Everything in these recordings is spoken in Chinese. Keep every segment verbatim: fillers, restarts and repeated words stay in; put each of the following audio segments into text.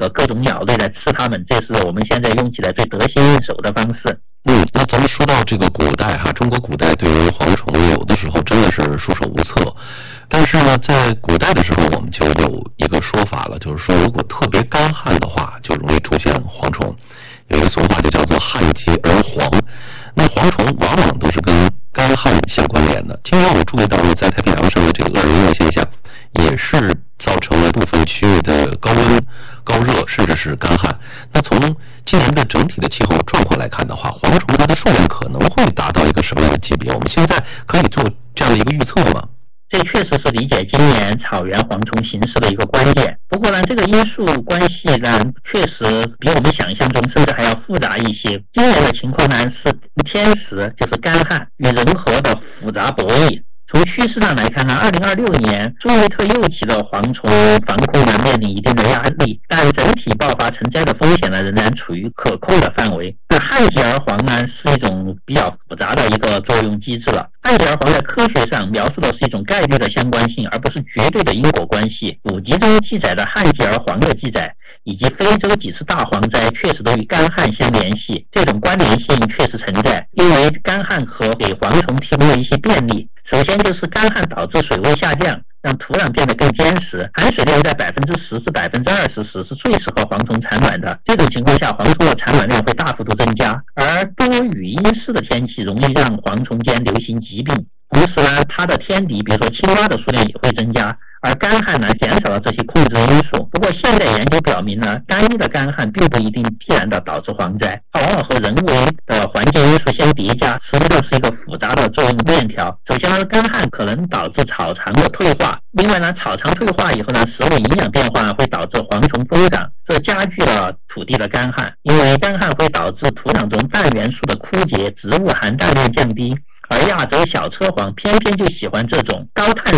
各种鸟类来吃它们，这是我们现在用起来最得心应手的方式。 嗯，那咱们说到这个古代哈，中国古代对于蝗虫有的时候真的是束手无策，但是呢，在古代的时候我们就有一个说法了，就是说如果特别干旱的话，就容易出现蝗虫。有一个俗话就叫做旱极而蝗，那蝗虫往往都是跟干旱相关联的。今年我注意到了，在太平洋上的这个厄尔尼诺现象，也是造成了部分区域的高温、高热，甚至是干旱。那从今年的整体的气候状况来看的话，蝗虫它的数量可能会达到一个什么样的级别？我们现在可以做这样的一个预测吗？ 这确实是理解今年草原蝗虫形势的一个关键。不过呢，这个因素关系呢，确实比我们想象中甚至还要复杂一些。今年的情况呢，是天时，就是干旱与人和的复杂博弈。从趋势上来看呢，二零二六年苏伊特幼期的蝗虫防控呢面临一定的压力，但整体爆发成灾的风险呢仍然处于可控的范围。那旱极而蝗呢是一种比较复杂的一个作用机制了。旱极而蝗在科学上描述的是一种概率的相关性，而不是绝对的因果关系。古籍中记载的旱极而蝗的记载，以及非洲几次大蝗灾确实都与干旱相联系，这种关联性确实存在，因为干旱和给蝗虫提供了一些便利。首先就是干旱导致水位下降，让土壤变得更坚实，含水量在百分之十至百分之二十时是最适合蝗虫产卵的。这种情况下，蝗虫的产卵量会大幅度增加，而多雨阴湿的天气容易让蝗虫间流行疾病。同时呢，它的天敌，比如说青蛙的数量也会增加，而干旱呢减少了这些控制因素。不过现代研究表明呢，单一的干旱并不一定必然的导致蝗灾，它往往和人为的环境因素相叠加，实际上是一个复杂的作用链条。首先呢，干旱可能导致草场的退化，另外呢，草场退化以后呢，食物营养变化会导致蝗虫疯长，这加剧了土地的干旱，因为干旱会导致土壤中氮元素的枯竭，植物含氮量降低，而亚洲小车蝗偏偏就喜欢这种高碳。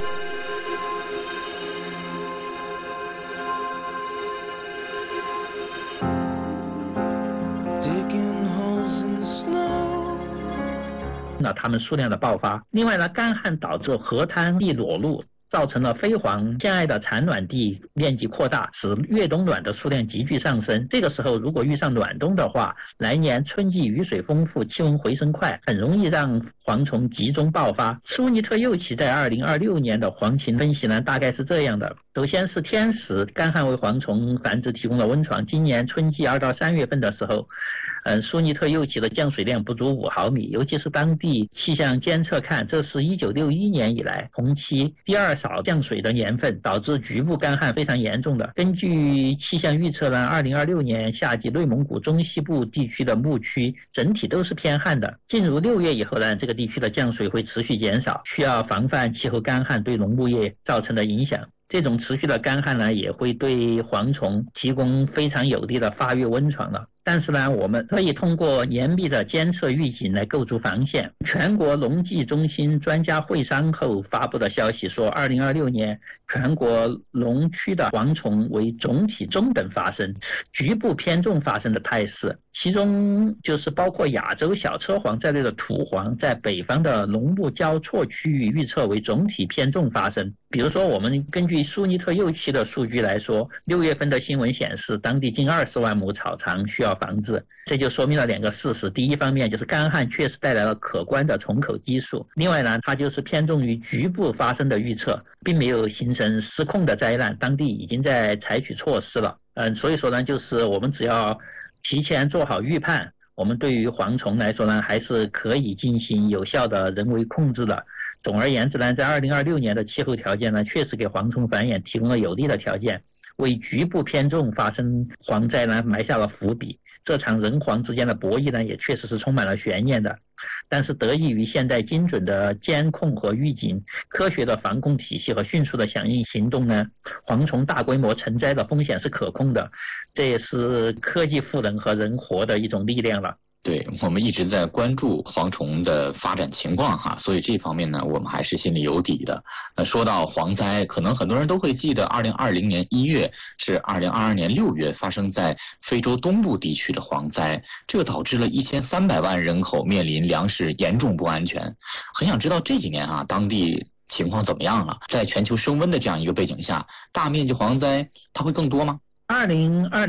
那它们数量的爆发。另外呢，干旱导致河滩地裸露，造成了飞蝗偏爱的产卵地面积扩大，使越冬卵的数量急剧上升。这个时候如果遇上暖冬的话，来年春季雨水丰富，气温回升快，很容易让蝗虫集中爆发。苏尼特幼期在二零二六年的蝗情分析呢，大概是这样的：首先是天时，干旱为蝗虫繁殖提供了温床。今年春季二到三月份的时候，嗯，苏尼特幼期的降水量不足五毫米，尤其是当地气象监测看，这是一九六一年以来同期第二少降水的年份，导致局部干旱非常严重的。根据气象预测呢，二零二六年夏季内蒙古中西部地区的牧区整体都是偏旱的。进入六月以后呢，这个地区的降水会持续减少，需要防范气候干旱对农牧业造成的影响。这种持续的干旱呢，也会对蝗虫提供非常有利的发育温床了。但是呢，我们可以通过严密的监测预警来构筑防线。全国农技中心专家会商后发布的消息说，二零二六年全国农区的蝗虫为总体中等发生，局部偏重发生的态势。其中就是包括亚洲小车蝗在内的土蝗，在北方的农牧交错区域预测为总体偏重发生。比如说，我们根据苏尼特幼期的数据来说，六月份的新闻显示，当地近二十万亩草场需要防治。这就说明了两个事实：第一方面就是干旱确实带来了可观的虫口基数；另外呢，它就是偏重于局部发生的预测，并没有形成失控的灾难，当地已经在采取措施了。嗯，所以说呢，就是我们只要提前做好预判，我们对于蝗虫来说呢，还是可以进行有效的人为控制的。总而言之呢，在二零二六年的气候条件呢，确实给蝗虫繁衍提供了有利的条件，为局部偏重发生蝗灾呢埋下了伏笔。这场人蝗之间的博弈呢，也确实是充满了悬念的。但是得益于现代精准的监控和预警、科学的防控体系和迅速的响应行动呢，蝗虫大规模成灾的风险是可控的。这也是科技赋能和人活的一种力量了。 对，我们一直在关注蝗虫的发展情况哈，所以这方面呢，我们还是心里有底的。那说到蝗灾，可能很多人都会记得二零二零年一月至二零二二年六月发生在非洲东部地区的蝗灾，这个导致了一千三百万人口面临粮食严重不安全。很想知道这几年啊，当地情况怎么样了？在全球升温的这样一个背景下，大面积蝗灾它会更多吗？ 二零二